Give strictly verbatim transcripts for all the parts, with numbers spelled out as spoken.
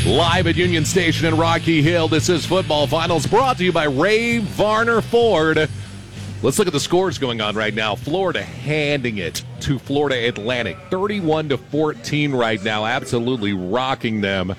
Live at Union Station in Rocky Hill, this is Football Finals brought to you by Ray Varner Ford. Let's look at the scores going on right now. Florida handing it to Florida Atlantic, thirty-one to fourteen right now, absolutely rocking them.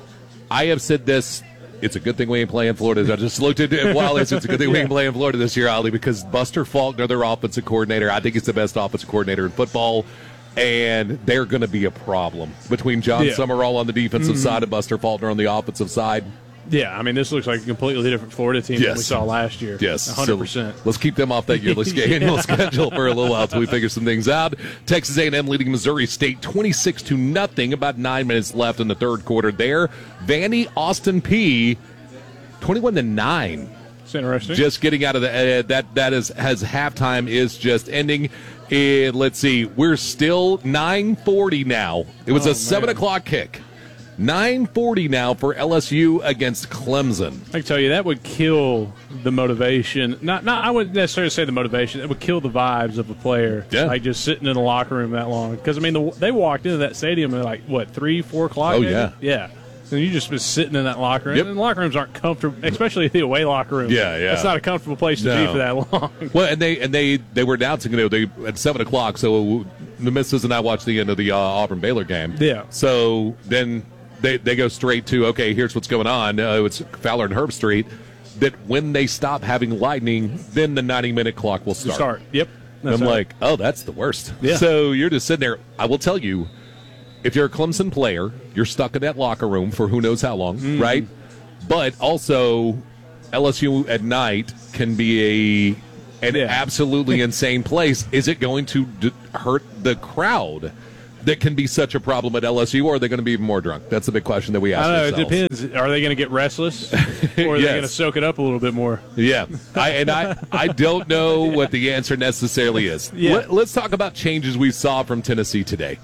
I have said this, it's a good thing we ain't playing Florida. I just looked at it while it's, it's a good thing we ain't playing Florida this year, Ali, because Buster Faulkner, their offensive coordinator, I think he's the best offensive coordinator in football. And they're going to be a problem between John yeah. Summerall on the defensive mm-hmm. side and Buster Faulkner on the offensive side. Yeah, I mean, this looks like a completely different Florida team yes. than we saw last year. Yes. one hundred percent. So let's keep them off that yearly annual yeah. schedule for a little while until we figure some things out. Texas A and M leading Missouri State twenty-six to nothing. About nine minutes left in the third quarter there. Vandy Austin P twenty-one to nine. It's interesting. Just getting out of the uh, that that is has halftime is just ending. And let's see, we're still nine forty now. It was oh, a seven o'clock kick. nine forty now for L S U against Clemson. I can tell you that would kill the motivation. Not, not I wouldn't necessarily say the motivation. It would kill the vibes of a player. Yeah. Like just sitting in the locker room that long. Because I mean, the, they walked into that stadium at like what three, four o'clock. Oh maybe? yeah, yeah. And you just been sitting in that locker room. Yep. And the locker rooms aren't comfortable, especially the away locker room. Yeah, yeah. It's not a comfortable place to no. be for that long. Well, and they and they, they were announcing, you know, they at seven o'clock. So the missus and I watched the end of the uh, Auburn Baylor game. Yeah. So then they they go straight to okay, here's what's going on. Uh, it's Fowler and Herb Street. That when they stop having lightning, then the ninety minute clock will start. Start. Yep. That's I'm right. like, oh, that's the worst. Yeah. So you're just sitting there. I will tell you. If you're a Clemson player, you're stuck in that locker room for who knows how long, mm. right? But also, L S U at night can be a an yeah. absolutely insane place. Is it going to d- hurt the crowd that can be such a problem at L S U, or are they going to be even more drunk? That's the big question that we ask I don't know. ourselves. It depends. Are they going to get restless, or are yes. they going to soak it up a little bit more? Yeah, I, and I, I don't know what the answer necessarily is. Yeah. Let, let's talk about changes we saw from Tennessee today.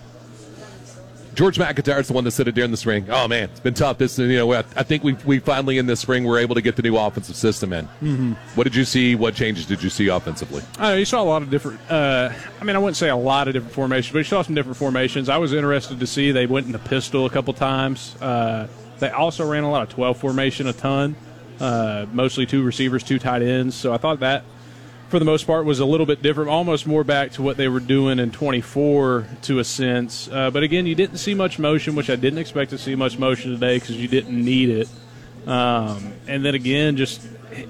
George McIntyre's the one that said it during the spring. Oh man, it's been tough. This, you know, I think we we finally in this spring were able to get the new offensive system in. Mm-hmm. What did you see? What changes did you see offensively? I know, you saw a lot of different. Uh, I mean, I wouldn't say a lot of different formations, but you saw some different formations. I was interested to see they went in the pistol a couple times. Uh, they also ran a lot of twelve formation, a ton, uh, mostly two receivers, two tight ends. So I thought that, for the most part, was a little bit different, almost more back to what they were doing in twenty-four to a sense. Uh, but again, you didn't see much motion, which I didn't expect to see much motion today because you didn't need it. Um, and then again, just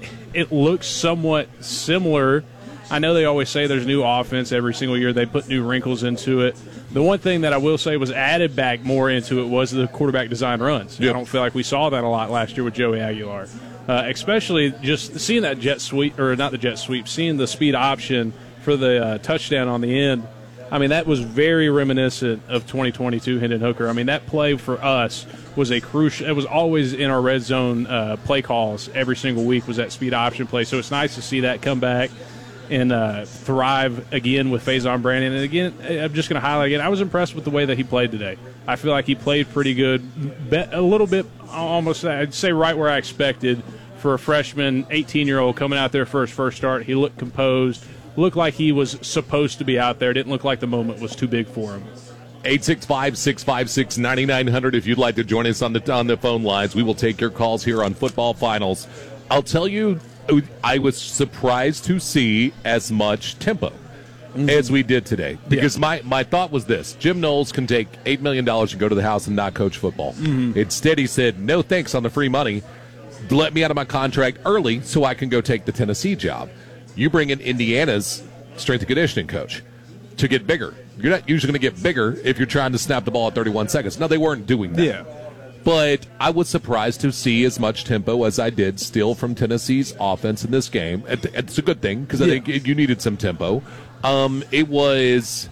it looks somewhat similar. I know they always say there's new offense every single year. They put new wrinkles into it. The one thing that I will say was added back more into it was the quarterback design runs. Yep. I don't feel like we saw that a lot last year with Joey Aguilar. Uh, especially just seeing that jet sweep, or not the jet sweep, seeing the speed option for the uh, touchdown on the end. I mean, that was very reminiscent of twenty twenty-two Hendon Hooker. I mean, that play for us was a crucial. It was always in our red zone uh, play calls every single week was that speed option play. So it's nice to see that come back and uh, thrive again with Faison Brandon. And again, I'm just going to highlight again, I was impressed with the way that he played today. I feel like he played pretty good, a little bit almost, I'd say right where I expected for a freshman, eighteen-year-old coming out there for his first start. He looked composed, looked like he was supposed to be out there. Didn't look like the moment was too big for him. eight six five, six five six, nine nine zero zero if you'd like to join us on the on the phone lines. We will take your calls here on Football Finals. I'll tell you, I was surprised to see as much tempo mm-hmm. as we did today. Because yeah. my, my thought was this. Jim Knowles can take eight million dollars and go to the house and not coach football. Mm-hmm. Instead, he said, no thanks on the free money. Let me out of my contract early so I can go take the Tennessee job. You bring in Indiana's strength and conditioning coach to get bigger. You're not usually going to get bigger if you're trying to snap the ball at thirty-one seconds. No, they weren't doing that. Yeah. But I was surprised to see as much tempo as I did still from Tennessee's offense in this game. It's a good thing because I yeah. think you needed some tempo. Um, it was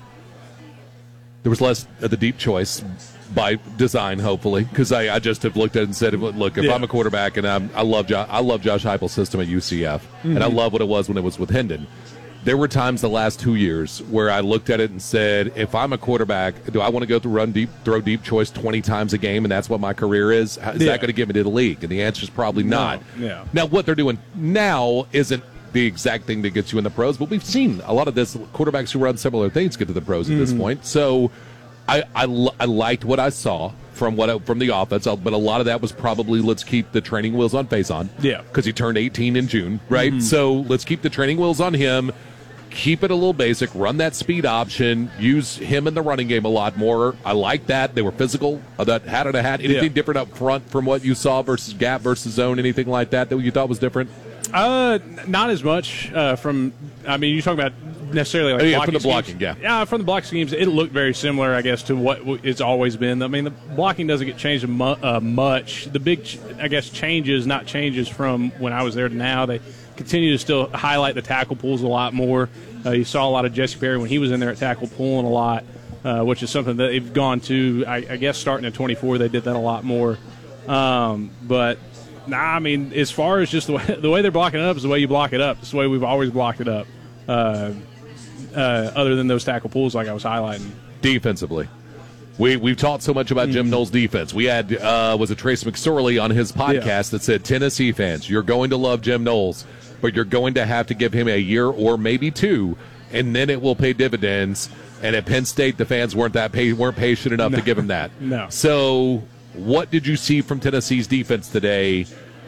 – there was less of the deep choice by design, hopefully, because I, I just have looked at it and said, look, if yeah. I'm a quarterback and I'm, I love jo- I love Josh Heupel's system at U C F, mm-hmm. and I love what it was when it was with Hendon. There were times the last two years where I looked at it and said, if I'm a quarterback, do I want to go through run deep, throw deep choice twenty times a game, and that's what my career is? Is yeah. that going to get me to the league? And the answer is probably no. not. Yeah. Now, what they're doing now isn't the exact thing that gets you in the pros, but we've seen a lot of this quarterbacks who run similar things get to the pros at mm-hmm. this point. So I, I, I liked what I saw from what from the offense, but a lot of that was probably let's keep the training wheels on Faison. Yeah. Because he turned eighteen in June, right? Mm-hmm. So let's keep the training wheels on him. Keep it a little basic. Run that speed option. Use him in the running game a lot more. I like that. They were physical. Uh, that hat on a hat. Anything yeah. different up front from what you saw versus gap versus zone? Anything like that that you thought was different? Uh, not as much. Uh, from I mean, you're talking about necessarily like oh, yeah, blocking from the blocking, schemes. yeah, yeah, from the block schemes, it looked very similar, I guess, to what it's always been. I mean, the blocking doesn't get changed mu- uh, much. The big, ch- I guess, changes, not changes from when I was there to now. They continue to still highlight the tackle pulls a lot more. Uh, you saw a lot of Jesse Perry when he was in there at tackle pulling a lot, uh, which is something that they've gone to. I, I guess starting at twenty-four, they did that a lot more. Um, but nah, I mean, as far as just the way the way they're blocking it up is the way you block it up. It's the way we've always blocked it up. Uh, uh, other than those tackle pulls, like I was highlighting. Defensively, we we've talked so much about mm. Jim Knowles' defense. We had uh, was it Trace McSorley on his podcast yeah. that said, Tennessee fans, you're going to love Jim Knowles, but you're going to have to give him a year or maybe two, and then it will pay dividends. And at Penn State, the fans weren't that pay, weren't patient enough no. to give him that. No. So, what did you see from Tennessee's defense today?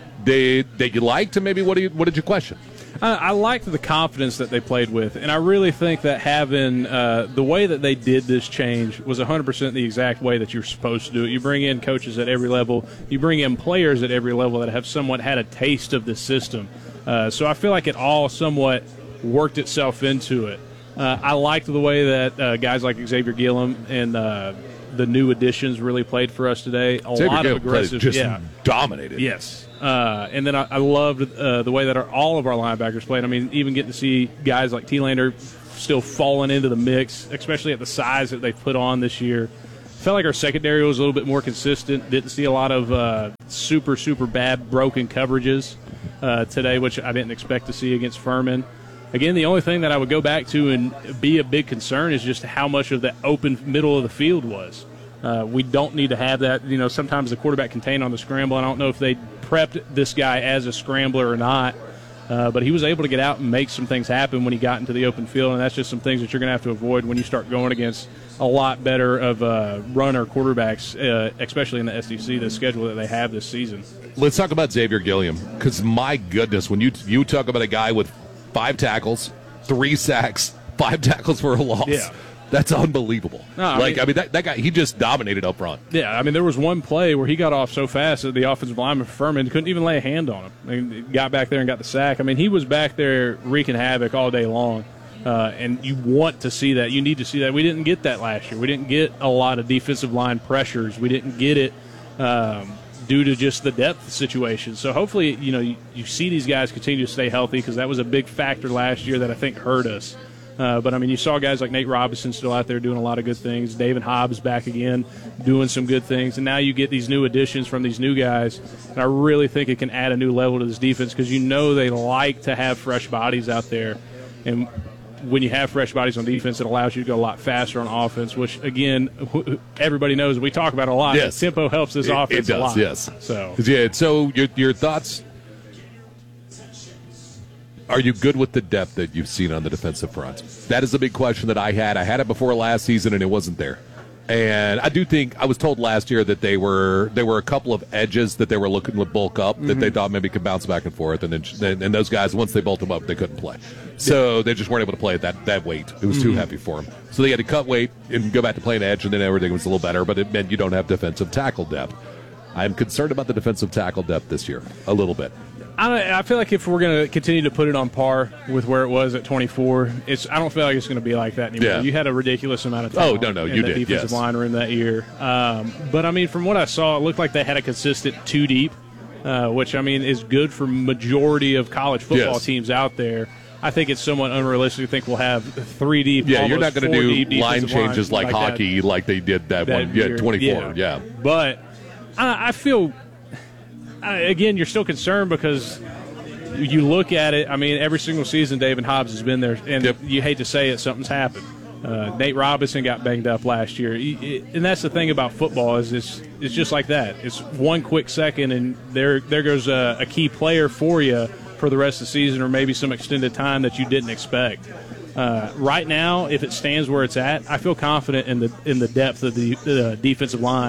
Did that you liked, and maybe what do you, what did you question? Uh, I liked the confidence that they played with, and I really think that having uh, the way that they did this change was one hundred percent the exact way that you're supposed to do it. You bring in coaches at every level. You bring in players at every level that have somewhat had a taste of the system. Uh, so I feel like it all somewhat worked itself into it. Uh, I liked the way that uh, guys like Xavier Gillum and uh, the new additions really played for us today. A Xavier lot Gillum of aggressive, just yeah, dominated. Yes. Uh, and then I, I loved uh, the way that our, all of our linebackers played. I mean, even getting to see guys like T-Lander still falling into the mix, especially at the size that they've put on this year. Felt like our secondary was a little bit more consistent. Didn't see a lot of uh, super, super bad broken coverages uh, today, which I didn't expect to see against Furman. Again, the only thing that I would go back to and be a big concern is just how much of the open middle of the field was. Uh, we don't need to have that. You know, sometimes the quarterback contained on the scramble. I don't know if they prepped this guy as a scrambler or not, uh, but he was able to get out and make some things happen when he got into the open field, and that's just some things that you're going to have to avoid when you start going against a lot better of uh, runner quarterbacks, uh, especially in the S E C, the schedule that they have this season. Let's talk about Xavier Gilliam, because my goodness, when you you talk about a guy with five tackles, three sacks, five tackles for a loss. Yeah. That's unbelievable. No, I like, mean, I mean, that, that guy, he just dominated up front. Yeah, I mean, there was one play where he got off so fast that the offensive lineman for Furman couldn't even lay a hand on him. I mean, he got back there and got the sack. I mean, he was back there wreaking havoc all day long, uh, and you want to see that. You need to see that. We didn't get that last year. We didn't get a lot of defensive line pressures. We didn't get it um, due to just the depth situation. So hopefully, you know, you, you see these guys continue to stay healthy, because that was a big factor last year that I think hurt us. Uh, but, I mean, you saw guys like Nate Robinson still out there doing a lot of good things. David Hobbs back again doing some good things. And now you get these new additions from these new guys. And I really think it can add a new level to this defense, because you know they like to have fresh bodies out there. And when you have fresh bodies on defense, it allows you to go a lot faster on offense, which, again, everybody knows we talk about a lot. Yes. Tempo helps this it, offense it does, a lot. Yes. So, yeah, so your, your thoughts – are you good with the depth that you've seen on the defensive front? That is a big question that I had. I had it before last season, and it wasn't there. And I do think I was told last year that they were there were a couple of edges that they were looking to bulk up, mm-hmm. that they thought maybe could bounce back and forth, and then and those guys, once they bulked them up, they couldn't play. So yeah. they just weren't able to play at that, that weight. It was mm-hmm. too heavy for them. So they had to cut weight and go back to playing edge, and then everything was a little better, but it meant you don't have defensive tackle depth. I'm concerned about the defensive tackle depth this year, a little bit. I, I feel like if we're going to continue to put it on par with where it was at twenty-four, it's I don't feel like it's going to be like that anymore. Yeah. You had a ridiculous amount of talent oh, no, no, in you the did, defensive yes. line room that year. Um, but, I mean, from what I saw, it looked like they had a consistent two deep, uh, which, I mean, is good for majority of college football yes. teams out there. I think it's somewhat unrealistic to think we'll have three deep. Yeah, you're not going to do line changes like, like hockey that, like they did that, that one. Year. Yeah, twenty-four, yeah. yeah. But I, I feel, I, again, you're still concerned because – you look at it, I mean, every single season David Hobbs has been there, and yep. you hate to say it, something's happened. Uh, Nate Robinson got banged up last year. And that's the thing about football is it's, it's just like that. It's one quick second, and there there goes a, a key player for you for the rest of the season or maybe some extended time that you didn't expect. Uh, right now, if it stands where it's at, I feel confident in the in the depth of the uh, defensive line.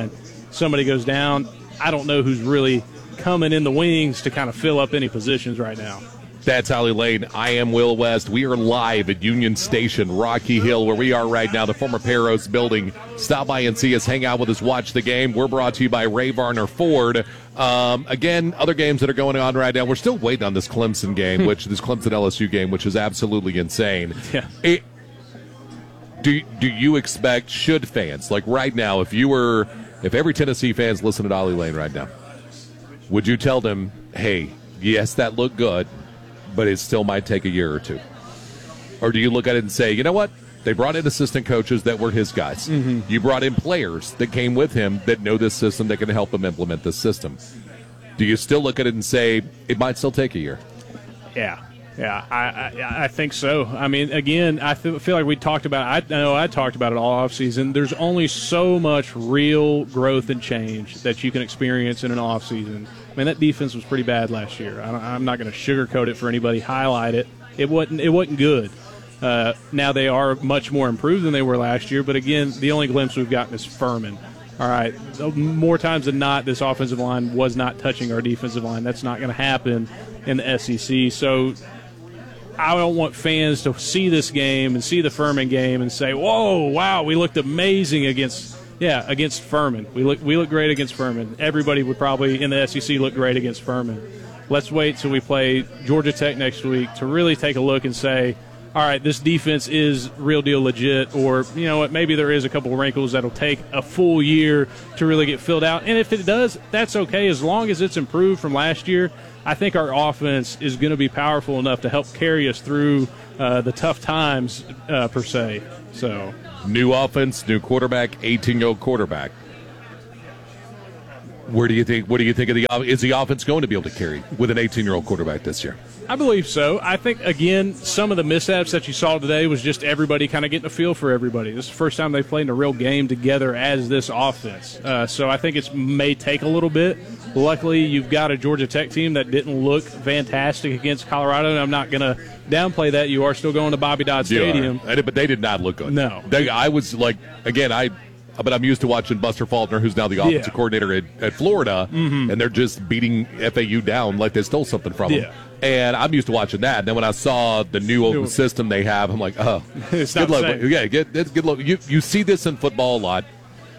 somebody goes down, I don't know who's really coming in the wings to kind of fill up any positions right now. That's Holly Lane. I am Will West. We are live at Union Station, Rocky Hill, where we are right now, the former Peros building. Stop by and see us, hang out with us, watch the game. We're brought to you by Ray Varner Ford. Um, again, other games that are going on right now. We're still waiting on this Clemson game, which this Clemson L S U game, which is absolutely insane. Yeah. It, do do you expect, should fans, like right now, if you were, if every Tennessee fan's listening to Holly Lane right now, would you tell them, hey, yes, that looked good, but it still might take a year or two? Or do you look at it and say, you know what? They brought in assistant coaches that were his guys. Mm-hmm. You brought in players that came with him that know this system, that can help him implement this system. Do you still look at it and say, it might still take a year? Yeah. Yeah, I, I I think so. I mean, again, I th- feel like we talked about it. I know I talked about it all offseason. There's only so much real growth and change that you can experience in an offseason. I mean, that defense was pretty bad last year. I I'm not going to sugarcoat it for anybody, highlight it. It wasn't, it wasn't good. Uh, now they are much more improved than they were last year, but again, the only glimpse we've gotten is Furman. All right, more times than not, this offensive line was not touching our defensive line. That's not going to happen in the S E C. So I don't want fans to see this game and see the Furman game and say, whoa, wow, we looked amazing against, yeah, against Furman. We look, we look great against Furman. Everybody would probably in the S E C look great against Furman. Let's wait till we play Georgia Tech next week to really take a look and say, all right, this defense is real deal legit, or, you know what, maybe there is a couple of wrinkles that'll take a full year to really get filled out. And if it does, that's okay. As long as it's improved from last year, I think our offense is going to be powerful enough to help carry us through uh, the tough times, uh, per se. So, new offense, new quarterback, eighteen-year-old quarterback. Where do you think? What do you think of the? Is the offense going to be able to carry with an eighteen-year-old quarterback this year? I believe so. I think, again, some of the mishaps that you saw today was just everybody kind of getting a feel for everybody. This is the first time they've played in a real game together as this offense. Uh, so I think it may take a little bit. Luckily, you've got a Georgia Tech team that didn't look fantastic against Colorado, and I'm not going to downplay that. You are still going to Bobby Dodd Stadium. Yeah, but they did not look good. No. They, I was like, again, I – but I'm used to watching Buster Faulkner, who's now the offensive yeah. coordinator at, at Florida, mm-hmm. and they're just beating F A U down like they stole something from them. Yeah. And I'm used to watching that. And then when I saw the new open system they have, I'm like, oh, it's good not luck. Yeah, get, good luck. You, you see this in football a lot.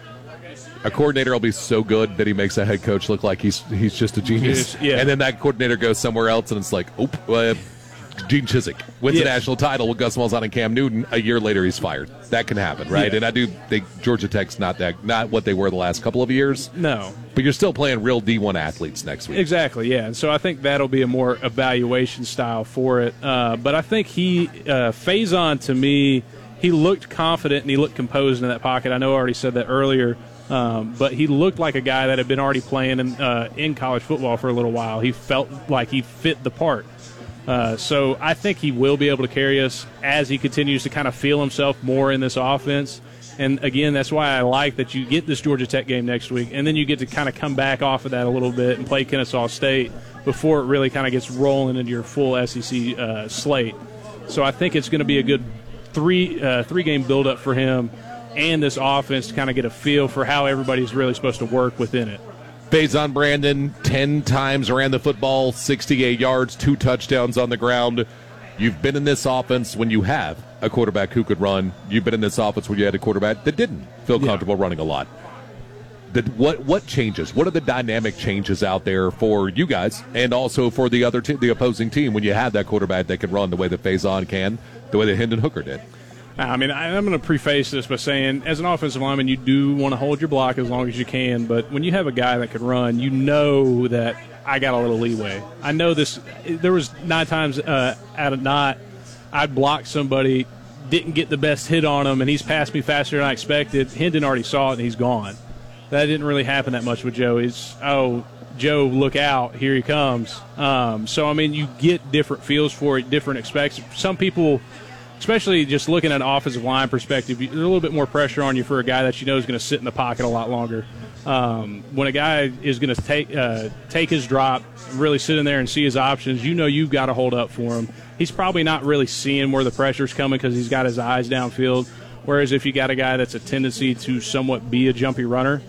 A coordinator will be so good that he makes a head coach look like he's he's just a genius. Yeah. And then that coordinator goes somewhere else, and it's like, oop, uh, Gene Chizik wins yes. a national title with Gus Malzahn and Cam Newton. A year later, he's fired. That can happen, right? Yeah. And I do think Georgia Tech's not that not what they were the last couple of years. No. But you're still playing real D one athletes next week. Exactly, yeah. And so I think that'll be a more evaluation style for it. Uh, but I think he, uh, Faison, to me, he looked confident and he looked composed in that pocket. I know I already said that earlier. Um, but he looked like a guy that had been already playing in, uh, in college football for a little while. He felt like he fit the part. Uh, so I think he will be able to carry us as he continues to kind of feel himself more in this offense. And, again, that's why I like that you get this Georgia Tech game next week, and then you get to kind of come back off of that a little bit and play Kennesaw State before it really kind of gets rolling into your full S E C uh, slate. So I think it's going to be a good three, uh, three-game build-up for him and this offense to kind of get a feel for how everybody's really supposed to work within it. Faison Brandon, ten times ran the football, sixty-eight yards, two touchdowns on the ground. You've been in this offense when you have a quarterback who could run. You've been in this offense when you had a quarterback that didn't feel comfortable yeah. running a lot. The, what what changes? What are the dynamic changes out there for you guys and also for the other te- the opposing team when you have that quarterback that can run the way that Faison can, the way that Hendon Hooker did? I mean, I'm going to preface this by saying, as an offensive lineman, you do want to hold your block as long as you can. But when you have a guy that can run, you know that I got a little leeway. I know this. There was nine times uh, out of not, I'd block somebody, didn't get the best hit on him, and he's passed me faster than I expected. Hendon already saw it, and he's gone. That didn't really happen that much with Joe. It's, oh, Joe, look out, here he comes. Um, so, I mean, you get different feels for it, different expects. Some people – especially just looking at an offensive line perspective, there's a little bit more pressure on you for a guy that you know is going to sit in the pocket a lot longer. Um, when a guy is going to take uh, take his drop, really sit in there and see his options, you know you've got to hold up for him. He's probably not really seeing where the pressure's coming because he's got his eyes downfield. Whereas if you got a guy that's a tendency to somewhat be a jumpy runner,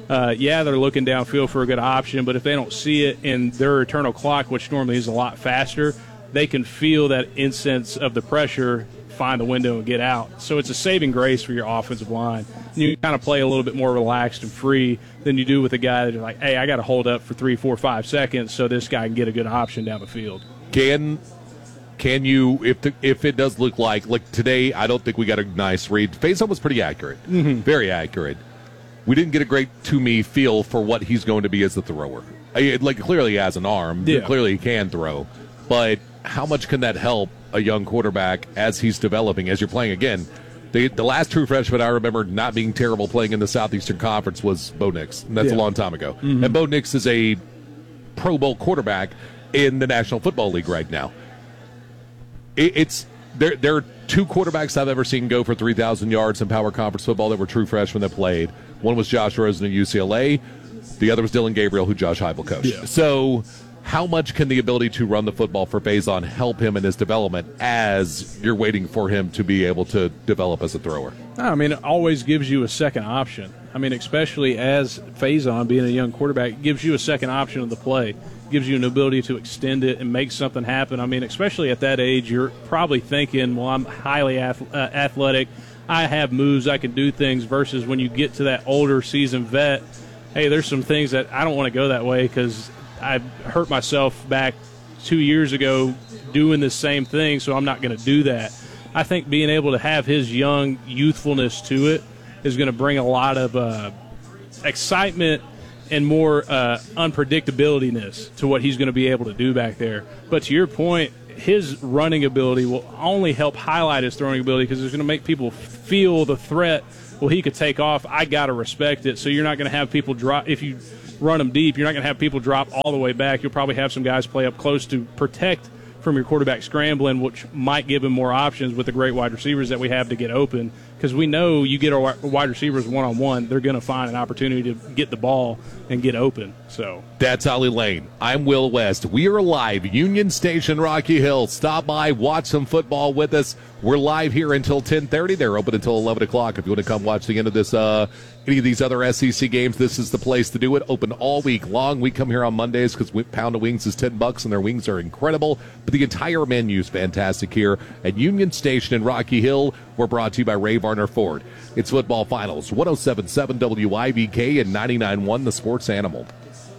uh, yeah, they're looking downfield for a good option, but if they don't see it in their eternal clock, which normally is a lot faster, they can feel that instance of the pressure, find the window and get out. So it's a saving grace for your offensive line. You kind of play a little bit more relaxed and free than you do with a guy that's like, hey, I got to hold up for three, four, five seconds so this guy can get a good option down the field. Can can you, if the, if it does look like, like today, I don't think we got a nice read. Faison was pretty accurate, mm-hmm. very accurate. We didn't get a great, to me, feel for what he's going to be as the thrower. I, like, clearly he has an arm. Yeah. Clearly he can throw. But how much can that help a young quarterback as he's developing, as you're playing again? The, the last true freshman I remember not being terrible playing in the Southeastern Conference was Bo Nix. And that's yeah. a long time ago. Mm-hmm. And Bo Nix is a Pro Bowl quarterback in the National Football League right now. It, it's there. There are two quarterbacks I've ever seen go for three thousand yards in Power Conference football that were true freshmen that played. One was Josh Rosen at U C L A. The other was Dylan Gabriel, who Josh Heupel coached. Yeah. So how much can the ability to run the football for Faison help him in his development as you're waiting for him to be able to develop as a thrower? I mean, it always gives you a second option. I mean, especially as Faison, being a young quarterback, it gives you a second option of the play. It gives you an ability to extend it and make something happen. I mean, especially at that age, you're probably thinking, well, I'm highly ath- uh, athletic. I have moves. I can do things, versus when you get to that older seasoned vet, hey, there's some things that I don't want to go that way because I hurt myself back two years ago doing the same thing, so I'm not going to do that. I think being able to have his young youthfulness to it is going to bring a lot of uh, excitement and more uh, unpredictability-ness to what he's going to be able to do back there. But to your point, his running ability will only help highlight his throwing ability because it's going to make people feel the threat. Well, he could take off. I got to respect it. So you're not going to have people drop. If you run them deep, you're not going to have people drop all the way back. You'll probably have some guys play up close to protect from your quarterback scrambling, which might give him more options with the great wide receivers that we have to get open. Because we know you get our wide receivers one-on-one, they're going to find an opportunity to get the ball and get open. So that's Ollie Lane. I'm Will West. We are live, Union Station, Rocky Hill. Stop by, watch some football with us. We're live here until ten thirty. They're open until eleven o'clock. If you want to come watch the end of this, uh, any of these other S E C games, this is the place to do it. Open all week long. We come here on Mondays because pound of wings is ten bucks, and their wings are incredible. But the entire menu is fantastic here at Union Station in Rocky Hill. We're brought to you by Ray Varner Ford. It's Football Finals, one oh seven point seven W I V K and ninety-nine point one The Sports Animal.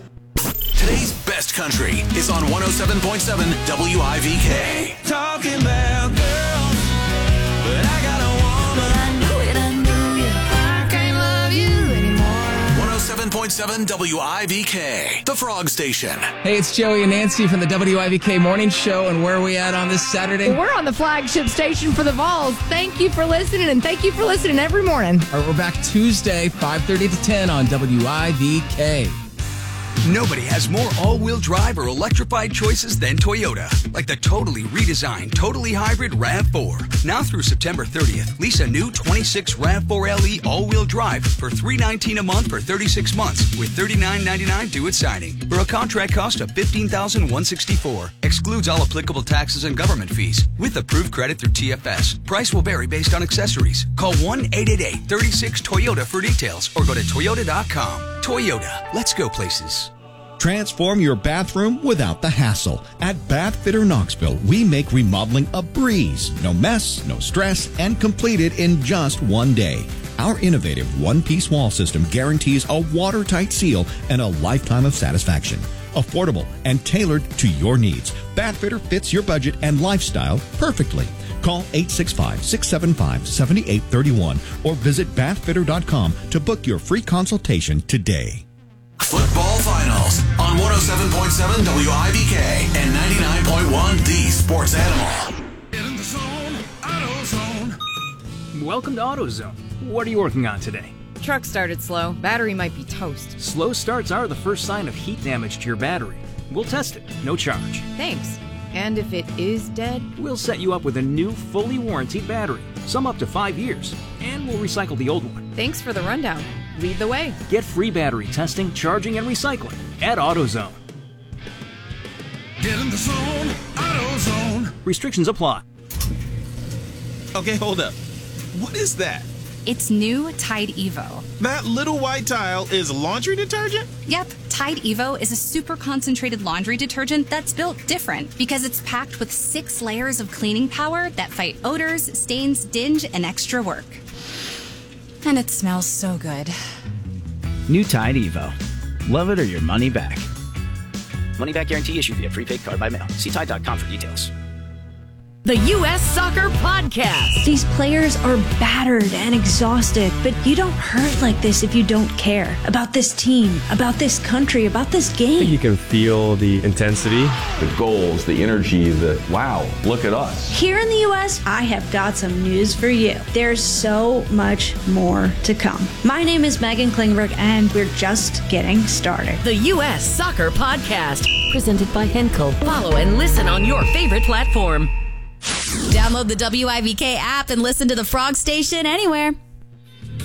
Today's best country is on one oh seven point seven W I V K. Talking about girls, but I got a woman. I knew it, I knew you. I can't love you anymore. one oh seven point seven W I V K, the Frog Station. Hey, it's Joey and Nancy from the W I V K Morning Show, and where are we at on this Saturday? We're on the flagship station for the Vols. Thank you for listening, and thank you for listening every morning. All right, we're back Tuesday, five thirty to ten on W I V K. Nobody has more all-wheel drive or electrified choices than Toyota. Like the totally redesigned, totally hybrid RAV four. Now through September thirtieth, lease a new twenty-six RAV four L E all-wheel drive for three hundred nineteen dollars a month for thirty-six months with thirty-nine ninety-nine due at signing. For a contract cost of fifteen thousand one hundred sixty-four dollars. Excludes all applicable taxes and government fees. With approved credit through T F S. Price will vary based on accessories. Call one eight eight eight, three six, Toyota for details or go to toyota dot com. Toyota. Let's go places. Transform your bathroom without the hassle. At Bath Fitter Knoxville, we make remodeling a breeze. No mess, no stress, and completed in just one day. Our innovative one-piece wall system guarantees a watertight seal and a lifetime of satisfaction. Affordable and tailored to your needs. Bath Fitter fits your budget and lifestyle perfectly. Call eight six five, six seven five, seven eight three one or visit bath fitter dot com to book your free consultation today. Football Finals on one oh seven point seven W I V K and ninety-nine point one The Sports Animal. Get in the zone, AutoZone. Welcome to AutoZone. What are you working on today? Truck started slow. Battery might be toast. Slow starts are the first sign of heat damage to your battery. We'll test it, no charge. Thanks. And if it is dead? We'll set you up with a new, fully warranted battery, some up to five years, and we'll recycle the old one. Thanks for the rundown. Lead the way. Get free battery testing, charging, and recycling at AutoZone. Get in the zone, AutoZone. Restrictions apply. Okay, hold up. What is that? It's new Tide Evo. That little white tile is laundry detergent? Yep, Tide Evo is a super concentrated laundry detergent that's built different because it's packed with six layers of cleaning power that fight odors, stains, dinge, and extra work. And it smells so good. New Tide Evo. Love it or your money back. Money back guarantee issued via prepaid card by mail. See Tide dot com for details. The U S Soccer Podcast. These players are battered and exhausted, but you don't hurt like this if you don't care about this team, about this country, about this game. I think you can feel the intensity, the goals, the energy, the wow, look at us. Here in the U S, I have got some news for you. There's so much more to come. My name is Megan Klingberg, and we're just getting started. The U S Soccer Podcast, presented by Henkel. Follow and listen on your favorite platform. Download the W I V K app and listen to the Frog Station anywhere.